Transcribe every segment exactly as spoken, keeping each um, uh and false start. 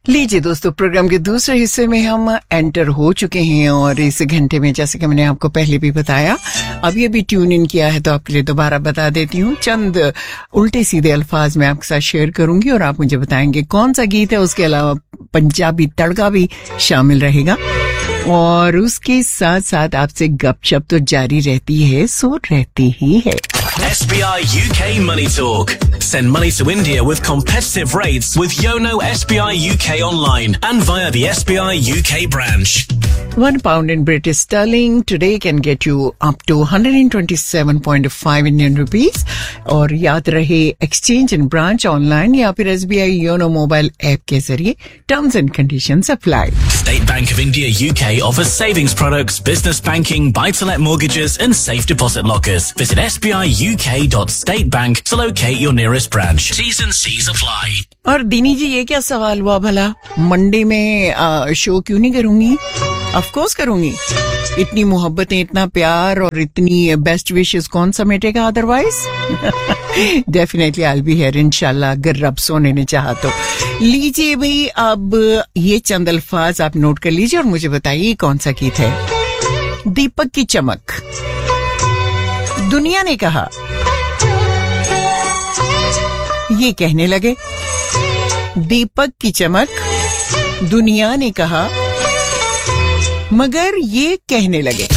लीजिए दोस्तों, प्रोग्राम के दूसरे हिस्से में हम एंटर हो चुके हैं और इस घंटे में जैसे कि मैंने आपको पहले भी बताया, अभी अभी ट्यून इन किया है तो आपके लिए दोबारा बता देती हूँ। चंद उल्टे सीधे अल्फाज मैं आपके साथ शेयर करूंगी और आप मुझे बताएंगे कौन सा गीत है। उसके अलावा पंजाबी तड़का भी शामिल रहेगा और उसके साथ साथ आपसे गपशप तो जारी रहती है, सो रहती ही है। S B I U K Money Talk. Send money to India with competitive rates with Yono S B I U K online and via the S B I U K branch. One pound in British sterling today can get you up to one hundred twenty-seven point five Indian rupees. और याद रहे, exchange in branch online या फिर S B I Yono mobile app के जरिए terms and conditions apply. State Bank of India U K offers savings products, business banking, buy-to-let mortgages and safe deposit lockers. Visit S B I U K dot state bank to locate your nearest branch. T's and C's apply. और दीनी जी, ये क्या सवाल हुआ भला, Monday में आ, show क्यों नहीं करूंगी? ऑफ कोर्स करूंगी। इतनी मोहब्बतें, इतना प्यार और इतनी बेस्ट विशेस कौन समेटेगा otherwise. Definitely I will be here इंशाल्लाह, अगर रब सोने ने चाहा तो। लीजिए भाई, अब ये चंद अल्फाज आप नोट कर लीजिए और मुझे बताइए कौन सा गीत है। दीपक की चमक। दुनिया ने कहा, ये कहने लगे। दीपक की चमक, दुनिया ने कहा, मगर ये कहने लगे।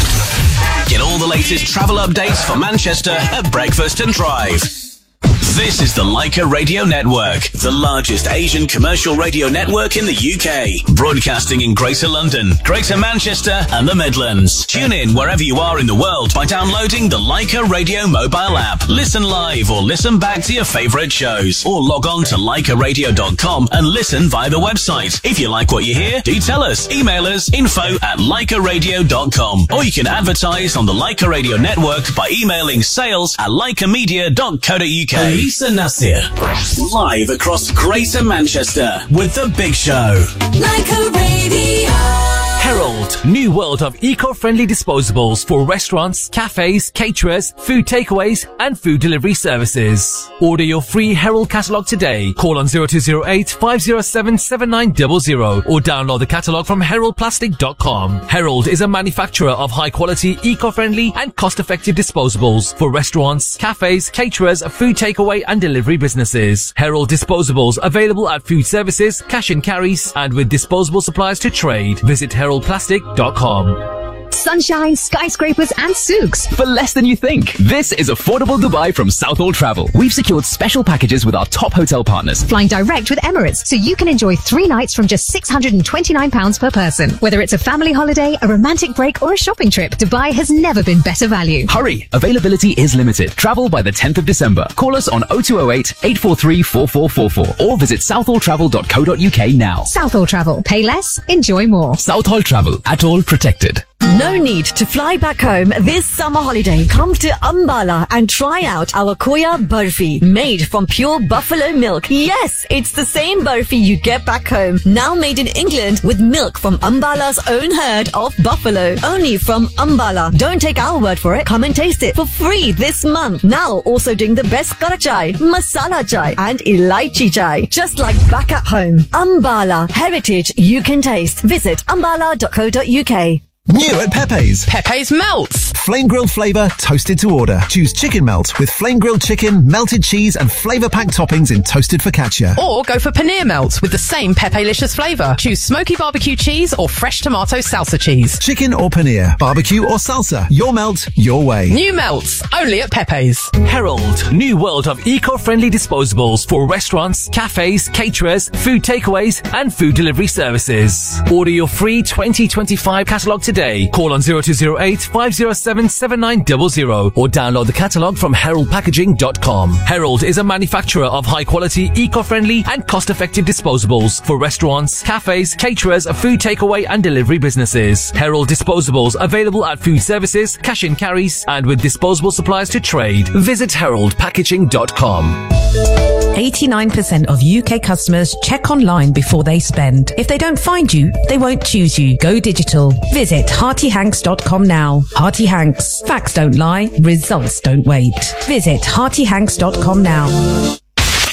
Get all the latest travel updates for Manchester at Breakfast and Drive. This is the Leica Radio Network, the largest Asian commercial radio network in the U K, broadcasting in Greater London, Greater Manchester and the Midlands. Tune in wherever you are in the world by downloading the Leica Radio mobile app. Listen live or listen back to your favourite shows, or log on to leica radio dot com and listen via the website. If you like what you hear, do tell us. Email us info at leica radio dot com, or you can advertise on the Leica Radio Network by emailing sales at leica media dot co dot U K. Lisa Nasir, live across Greater Manchester with The Big Show. Leica Radio. Herald, new world of eco-friendly disposables for restaurants, cafes, caterers, food takeaways and food delivery services. Order your free Herald catalogue today. Call on zero two zero eight five zero seven seven nine zero zero or download the catalogue from herald plastic dot com. Herald is a manufacturer of high-quality, eco-friendly and cost-effective disposables for restaurants, cafes, caterers, food takeaway and delivery businesses. Herald disposables available at food services, cash and carries and with disposable supplies to trade. Visit herald plastic dot com. Sunshine, skyscrapers and souks for less than you think. This is affordable Dubai from Southall Travel. We've secured special packages with our top hotel partners. Flying direct with Emirates, so you can enjoy three nights from just six hundred twenty-nine pounds per person. Whether it's a family holiday, a romantic break or a shopping trip, Dubai has never been better value. Hurry! Availability is limited. Travel by the tenth of December. Call us on oh two oh eight, eight four three, four four four four or visit southall travel dot co dot U K now. Southall Travel. Pay less, enjoy more. Southall Travel. At all protected. No need to fly back home this summer holiday. Come to Ambala and try out our Koya Burfi, made from pure buffalo milk. Yes, it's the same burfi you get back home, now made in England with milk from Ambala's own herd of buffalo. Only from Ambala. Don't take our word for it. Come and taste it for free this month. Now also doing the best kara chai, masala chai and elaichi chai. Just like back at home. Ambala. Heritage you can taste. Visit ambala dot co dot U K. New at Pepe's. Pepe's Melts. Flame grilled flavour, toasted to order. Choose chicken melt with flame grilled chicken, melted cheese and flavour packed toppings in toasted focaccia. Or go for paneer melts with the same Pepe-licious flavour. Choose smoky barbecue cheese or fresh tomato salsa cheese. Chicken or paneer, barbecue or salsa. Your melt, your way. New melts, only at Pepe's. Herald, new world of eco-friendly disposables for restaurants, cafes, caterers, food takeaways and food delivery services. Order your free twenty twenty-five catalogue today. Call on zero two zero eight five zero seven seven nine zero zero or download the catalogue from herald packaging dot com. Herald is a manufacturer of high-quality, eco-friendly and cost-effective disposables for restaurants, cafes, caterers, food takeaway and delivery businesses. Herald disposables available at food services, cash and carries and with disposable supplies to trade. Visit herald packaging dot com. eighty-nine percent of U K customers check online before they spend. If they don't find you, they won't choose you. Go digital. Visit hearty hanks dot com now. Hearty Hanks. Facts don't lie. Results don't wait. Visit hearty hanks dot com now.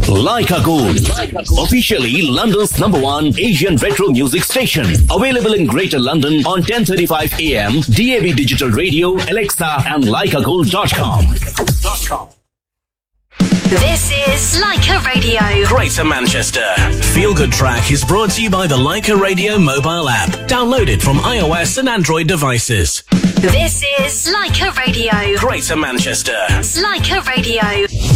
Leica Gold, officially London's number one Asian retro music station. Available in Greater London on ten thirty-five A M, D A B Digital Radio, Alexa and leica gold dot com. This is Leica Radio. Greater Manchester. Feel Good Track is brought to you by the Leica Radio mobile app. Download it from iOS and Android devices. This is Leica Radio. Greater Manchester. Leica Radio.